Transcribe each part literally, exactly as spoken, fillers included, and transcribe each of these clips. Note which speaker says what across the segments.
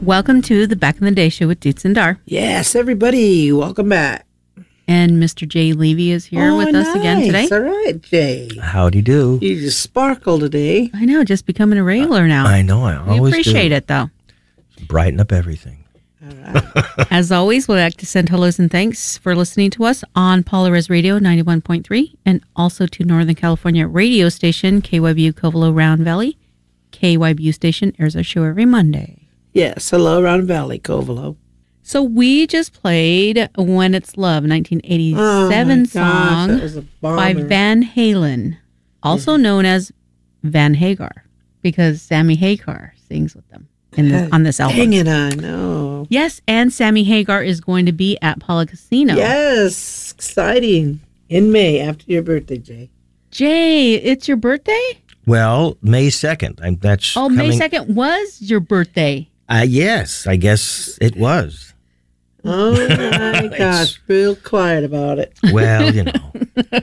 Speaker 1: Welcome to the Back in the Day show with Dutes and Dar.
Speaker 2: Yes, everybody, welcome back.
Speaker 1: And Mister Jay Levy is here
Speaker 2: oh,
Speaker 1: with
Speaker 2: nice.
Speaker 1: us again today.
Speaker 2: All right, Jay.
Speaker 3: Howdy do.
Speaker 2: You just sparkle today.
Speaker 1: I know, just becoming a regular now.
Speaker 3: I know, I always
Speaker 1: We appreciate
Speaker 3: do.
Speaker 1: it, though.
Speaker 3: Brighten up everything.
Speaker 2: All right.
Speaker 1: As always, we'd like to send hellos and thanks for listening to us on Polaris Radio ninety-one point three and also to Northern California radio station K Y B U Covelo Round Valley. K Y B U station airs our show every Monday.
Speaker 2: Yes, hello, Round Valley, Covelo.
Speaker 1: So we just played When It's Love, nineteen eighty-seven
Speaker 2: oh
Speaker 1: song
Speaker 2: gosh, that was a
Speaker 1: by
Speaker 2: bomber.
Speaker 1: Van Halen, also known as Van Hagar, because Sammy Hagar sings with them in this, on this album.
Speaker 2: Dang it, I know.
Speaker 1: Yes, and Sammy Hagar is going to be at Paula Casino.
Speaker 2: Yes, exciting. In May, after your birthday, Jay.
Speaker 1: Jay, it's your birthday?
Speaker 3: Well, May second. I'm, that's
Speaker 1: Oh,
Speaker 3: coming,
Speaker 1: May second was your birthday.
Speaker 3: Uh, yes, I guess it was.
Speaker 2: Oh, my gosh, real quiet about it.
Speaker 3: Well, you know.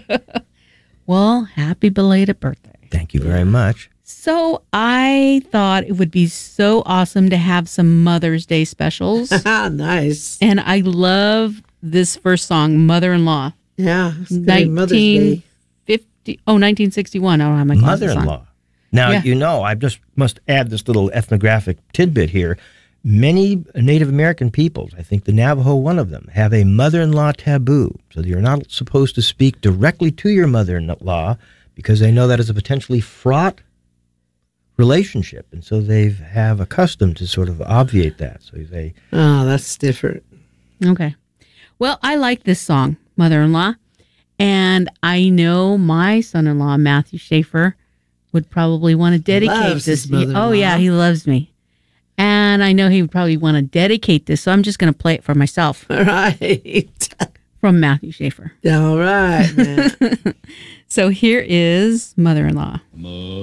Speaker 1: Well, happy belated birthday.
Speaker 3: Thank you very much.
Speaker 1: So I thought it would be so awesome to have some Mother's Day specials.
Speaker 2: Nice.
Speaker 1: And I love this first song, Mother-in-Law.
Speaker 2: Yeah, it's gonna be Mother's Day.
Speaker 1: nineteen fifty, oh, nineteen sixty-one. I don't have my glasses on.
Speaker 3: Mother-in-law. Now,
Speaker 1: Yeah.
Speaker 3: you know, I just must add this little ethnographic tidbit here. Many Native American peoples, I think the Navajo, one of them, have a mother-in-law taboo. So you're not supposed to speak directly to your mother-in-law because they know that is a potentially fraught relationship. And so they have a custom to sort of obviate that. So they...
Speaker 2: Oh, that's different.
Speaker 1: Okay. Well, I like this song, Mother-in-Law. And I know my son-in-law, Matthew Schaefer, would probably want to dedicate
Speaker 2: Loves
Speaker 1: this.
Speaker 2: his mother-in-law.
Speaker 1: Oh, yeah, he loves me. And I know he would probably want to dedicate this, so I'm just going to play it for myself.
Speaker 2: All right.
Speaker 1: From Matthew Schaefer.
Speaker 2: All right, man.
Speaker 1: So here is Mother-in-Law.